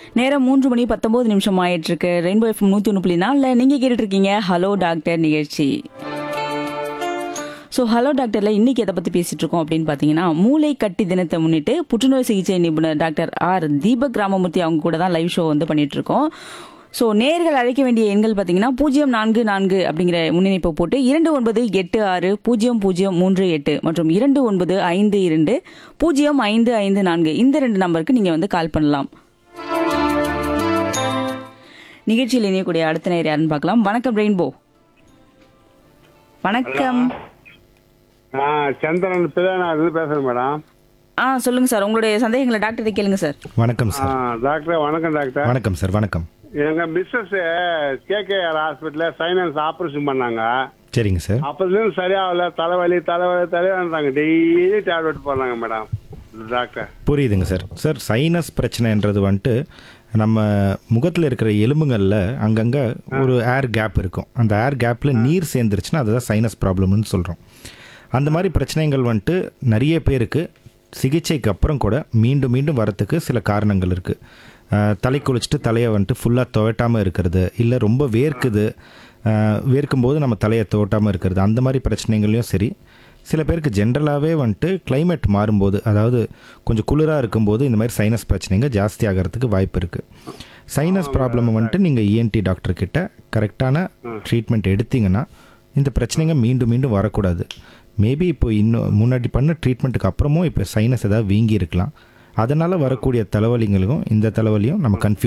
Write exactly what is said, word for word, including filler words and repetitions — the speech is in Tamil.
நேரம் மூன்று மணி பத்தொன்பது நிமிஷம் ஆயிட்டு இருக்கு. ரெயின்போ எஃப்எம் நூத்தி ஒன்று புள்ளி நாலுல நீங்க கேட்டுட்டு இருக்கீங்க ஹலோ டாக்டர் நிகழ்ச்சி. ஸோ ஹலோ டாக்டர்ல இன்னைக்கு எதை பத்தி பேசிட்டு இருக்கோம் அப்படின்னு பாத்தீங்கன்னா, மூளை கட்டி தினத்தை முன்னிட்டு புற்றுநோய் சிகிச்சை நிபுணர் டாக்டர் ஆர் தீபக் ராமமூர்த்தி அவங்க கூட தான் லைவ் ஷோ வந்து பண்ணிட்டு இருக்கோம். ஸோ நேர்கள் அழைக்க வேண்டிய எண்கள் பார்த்தீங்கன்னா பூஜ்ஜியம் நான்கு நான்கு அப்படிங்கிற முன்னிணைப்பை போட்டு இரண்டு ஒன்பது எட்டு ஆறு பூஜ்ஜியம் பூஜ்ஜியம் மூன்று எட்டு மற்றும் இரண்டு ஒன்பது ஐந்து இரண்டு பூஜ்ஜியம் ஐந்து ஐந்து நான்கு இந்த ரெண்டு நம்பருக்கு நீங்கள் வந்து கால் பண்ணலாம். நிகழ்ச்சியில் இணையக்கூடிய அடுத்த நேர் யாருன்னு பார்க்கலாம். வணக்கம் ரெயின்போ. வணக்கம். ஆ சந்திரன் பிதானாது பேசுறேன் மேடம். ஆ சொல்லுங்க சார், உங்களுடைய சந்தேகங்களை டாக்டர் கேளுங்க சார். வணக்கம் ஆ, சார். டாக்டர் வணக்கம் டாக்டர். வணக்கம் சார். வணக்கம். எங்க மிஸ்ஸஸ் கேகேஆர் ஹாஸ்பிட்டல்ல சைனஸ் ஆபரேஷன் பண்ணாங்க. சரிங்க சார். அப்பதுலேருந்து சரியாகல, தலைவலி தலைவலி தலைவலின்றாங்க. டெய்லி டேப்லெட் போடுறாங்க மேடம் டாக்டர். புரியுதுங்க சார். சார் சைனஸ் பிரச்சனைன்றது வந்துட்டு நம்ம முகத்தில் இருக்கிற எலும்புகளில் அங்கங்கே ஒரு ஏர் கேப் இருக்கும். அந்த ஏர் கேப்பில் நீர் சேர்ந்துருச்சுன்னா அதுதான் சைனஸ் ப்ராப்ளம்னு சொல்கிறோம். அந்த மாதிரி பிரச்சனைகள் வந்துட்டு நிறைய பேருக்கு சிகிச்சைக்கு அப்புறம் கூட மீண்டும் மீண்டும் வரத்துக்கு சில காரணங்கள் இருக்குது. தலை குளிச்சுட்டு தலையை வந்துட்டு ஃபுல்லாக துவட்டாமல் இருக்கிறது, இல்லை ரொம்ப வேர்க்குது, வேர்க்கும்போது நம்ம தலையை துவட்டாமல் இருக்கிறது, அந்த மாதிரி பிரச்சனைகளையும் சரி. சில பேருக்கு ஜென்ரலாகவே வந்துட்டு கிளைமேட் மாறும்போது, அதாவது கொஞ்சம் குளிராக இருக்கும்போது இந்த மாதிரி சைனஸ் பிரச்சனைங்க ஜாஸ்தி ஆகிறதுக்கு வாய்ப்பு இருக்குது. சைனஸ் ப்ராப்ளம் வந்துட்டு நீங்கள் இஎன்டி டாக்டர்கிட்ட கரெக்டான ட்ரீட்மெண்ட் எடுத்தீங்கன்னா இந்த பிரச்சனைங்க மீண்டும் மீண்டும் வரக்கூடாது. மேபி இப்போ இன்னும் முன்னாடி பண்ண ட்ரீட்மெண்ட்டுக்கு அப்புறமும் இப்போ சைனஸ் ஏதாவது வீங்கி இருக்கலாம். அதனால் வரக்கூடிய தலைவலிங்களுக்கும் இந்த தலைவலியும் நம்ம கன்ஃபியூஸ்